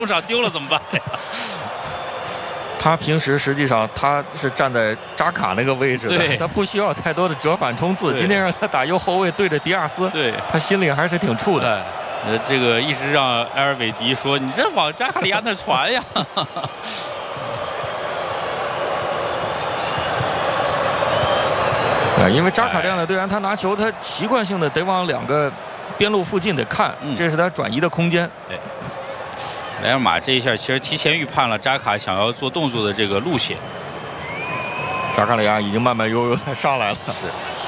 中场丢了怎么办呀？ 他平时实际上他是站在扎卡那个位置的，他不需要太多的折返冲刺。今天让他打右后卫对着迪亚斯，他心里还是挺怵的。 这个一直让埃尔韦迪说：“你这往扎卡里亚那传呀。” 因为扎卡这样的队员，他拿球他习惯性的得往2个边路附近得看，这是他转移的空间。 莱尔马这一下其实提前预判了扎卡想要做动作的这个路线。 扎卡里亚已经慢慢悠悠的上来了。 是。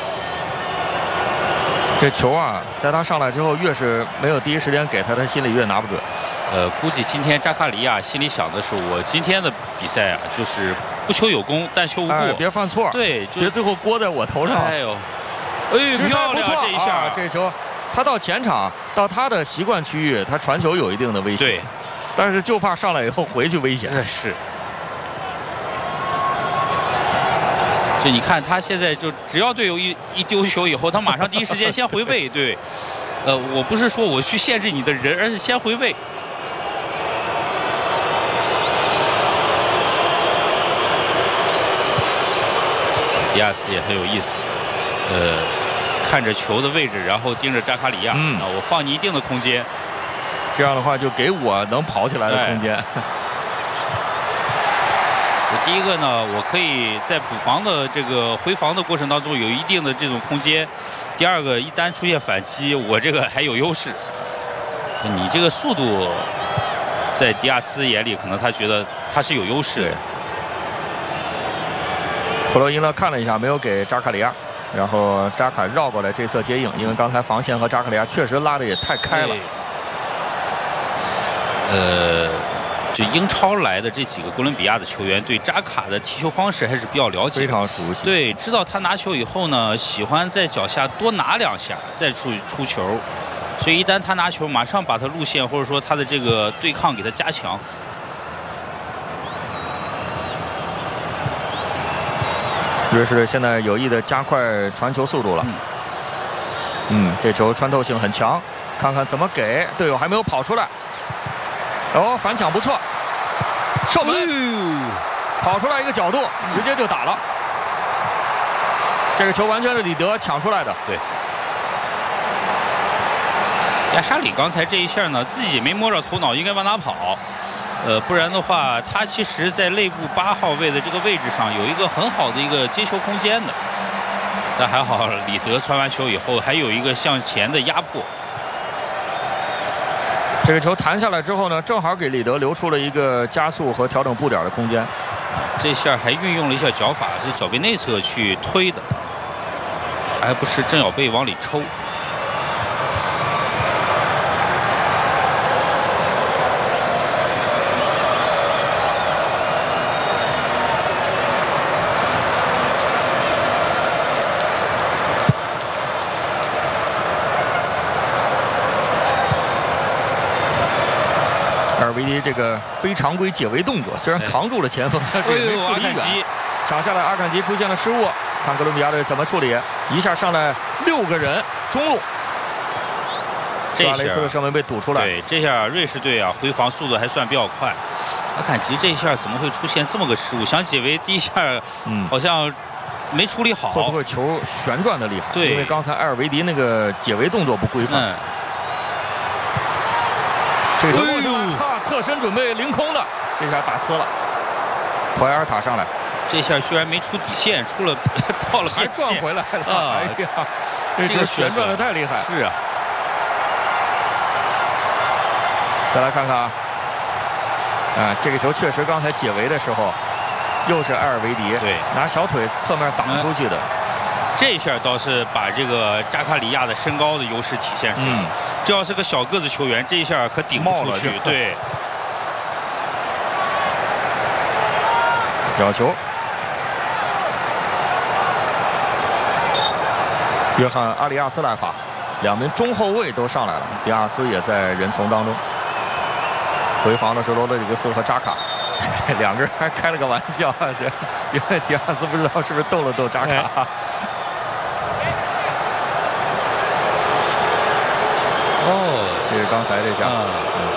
这球啊，在他上来之后，越是没有第一时间给他，他心里越拿不准。 估计今天扎卡里亚心里想的是，我今天的比赛啊，就是不求有功，但求无过。 别犯错。 对， 别最后锅在我头上。 哎呦，漂亮这一下， 这球，他到前场，到他的习惯区域，他传球有一定的危险。 对。 但是就怕上来以后回去危险。 是。就你看他现在就只要队友一丢球以后，他马上第一时间先回位。对。我不是说我去限制你的人，而是先回位。迪亚斯也很有意思。看着球的位置，然后盯着扎卡里亚。我放你一定的空间。 这样的话，就给我能跑起来的空间。 第一个呢，我可以在补防的这个回防的过程当中有一定的这种空间。第二个，一旦出现反击，我这个还有优势。你这个速度，在迪亚斯眼里，可能他觉得他是有优势的。 弗洛伊呢看了一下，没有给扎卡里亚，然后扎卡绕过来这侧接应，因为刚才防线和扎卡里亚确实拉的也太开了。 就英超来的这几个哥伦比亚的球员对扎卡的踢球方式还是比较了解， 非常熟悉。 对，知道他拿球以后呢，喜欢在脚下多拿2下再出球，所以一旦他拿球，马上把他路线或者说他的这个对抗给他加强。 瑞士队现在有意的加快传球速度了。这球穿透性很强，看看怎么给队友还没有跑出来。反抢不错，射门，跑出来一个角度，直接就打了。这个球完全是里德抢出来的。 对。亚沙里刚才这一下呢，自己没摸着头脑，应该往哪跑？不然的话，他其实在内部8号位的这个位置上有一个很好的一个接球空间的。但还好，里德传完球以后还有一个向前的压迫。 这个球弹下来之后呢，正好给里德留出了一个加速和调整步点的空间。 这下还运用了一下脚法，是脚背内侧去推的，还不是正脚背往里抽。 维迪这个非常规解围动作，虽然扛住了前锋，但是也没处理远。抢下来，阿坎吉出现了失误，看哥伦比亚队怎么处理。一下上来6个人，中路，苏亚雷斯的射门被堵出来。 对，这下瑞士队啊回防速度还算比较快。阿坎吉这一下怎么会出现这么个失误？想解围第一下，好像没处理好。 会不会球旋转的厉害？ 对， 因为刚才埃尔维迪那个解围动作不规范。这个球过去了，侧身准备凌空的，这下打呲了。托埃尔塔上来， 这下居然没出底线，出了到了还转回来了。哎呀，这球旋转的太厉害。 是啊。 再来看看啊，这个球确实刚才解围的时候，又是埃尔维迪对拿小腿侧面挡出去的。 这下倒是把这个扎卡里亚的身高的优势体现出来。这要是个小个子球员，这一下可顶不出去。对。 角球，约翰·阿里亚斯来罚，2名中后卫都上来了，迪亚斯也在人丛当中。回防的是罗德里格斯和扎卡，2个人还开了个玩笑，因为迪亚斯不知道是不是逗了逗扎卡。这是刚才这下。